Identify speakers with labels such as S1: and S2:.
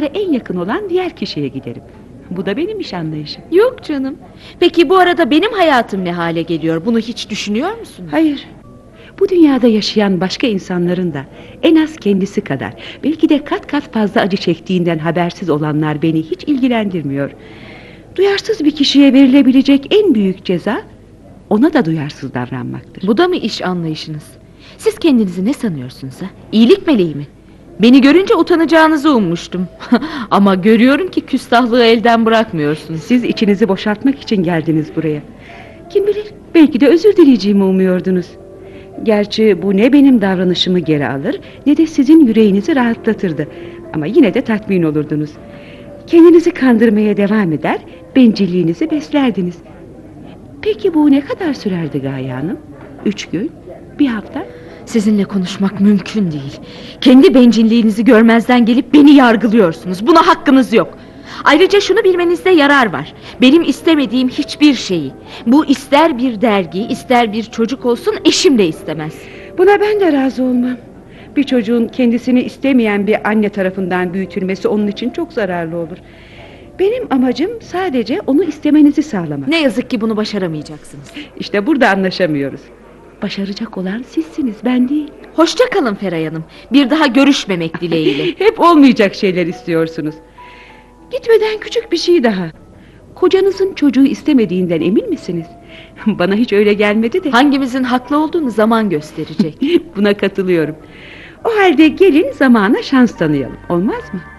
S1: bana en yakın olan diğer kişiye giderim. Bu da benim iş anlayışım.
S2: Yok canım. Peki bu arada benim hayatım ne hale geliyor? Bunu hiç düşünüyor musun?
S1: Hayır. Bu dünyada yaşayan başka insanların da en az kendisi kadar, belki de kat kat fazla acı çektiğinden habersiz olanlar beni hiç ilgilendirmiyor. Duyarsız bir kişiye verilebilecek en büyük ceza ona da duyarsız davranmaktır.
S2: Bu da mı iş anlayışınız? Siz kendinizi ne sanıyorsunuz ha? İyilik meleği mi? Beni görünce utanacağınızı ummuştum. Ama görüyorum ki küstahlığı elden bırakmıyorsunuz.
S1: Siz içinizi boşaltmak için geldiniz buraya. Kim bilir, belki de özür dileyeceğimi umuyordunuz. Gerçi bu ne benim davranışımı geri alır, ne de sizin yüreğinizi rahatlatırdı. Ama yine de tatmin olurdunuz. Kendinizi kandırmaya devam eder, bencilliğinizi beslerdiniz. Peki bu ne kadar sürerdi Gaye Hanım? 3 gün, bir hafta?
S2: Sizinle konuşmak mümkün değil. Kendi bencilliğinizi görmezden gelip beni yargılıyorsunuz. Buna hakkınız yok. Ayrıca şunu bilmenizde yarar var. Benim istemediğim hiçbir şeyi, bu ister bir dergi, ister bir çocuk olsun, eşim de istemez.
S1: Buna ben de razı olmam. Bir çocuğun kendisini istemeyen bir anne tarafından büyütülmesi onun için çok zararlı olur. Benim amacım sadece onu istemenizi sağlamak.
S2: Ne yazık ki bunu başaramayacaksınız.
S1: İşte burada anlaşamıyoruz. Başaracak olan sizsiniz, ben değil.
S2: Hoşça kalın Feray Hanım. Bir daha görüşmemek dileğiyle.
S1: Hep olmayacak şeyler istiyorsunuz. Gitmeden küçük bir şey daha. Kocanızın çocuğu istemediğinden emin misiniz? Bana hiç öyle gelmedi de.
S2: Hangimizin haklı olduğunu zaman gösterecek.
S1: Buna katılıyorum. O halde gelin zamana şans tanıyalım, olmaz mı?